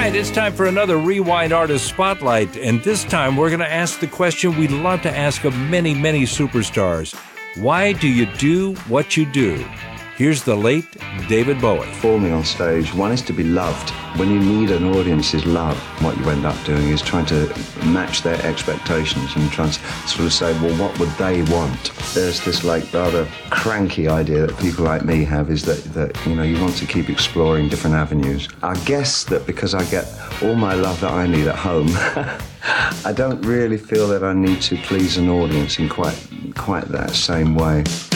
right, it's time for another Rewind Artist Spotlight, and this time we're going to ask the question we love to ask of many, many superstars. Why do you do what you do? Here's the late David Bowie. Performing on stage, one is to be loved. When you need an audience's love, what you end up doing is trying to match their expectations and trying to sort of say, well, what would they want? There's this rather cranky idea that people like me have, is that you want to keep exploring different avenues. I guess that because I get all my love that I need at home, I don't really feel that I need to please an audience in quite that same way.